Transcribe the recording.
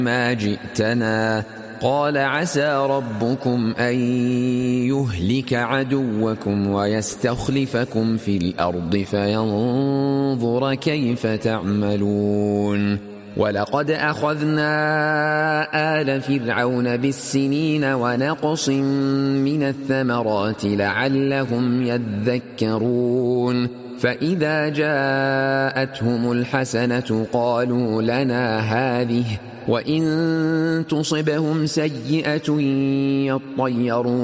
ما جئتنا قال عسى ربكم أن يهلك عدوكم ويستخلفكم في الأرض فينظر كيف تعملون ولقد أخذنا آل فرعون بالسنين ونقص من الثمرات لعلهم يذكرون فإذا جاءتهم الحسنة قالوا لنا هذه وإن تصبهم سيئة يطيرون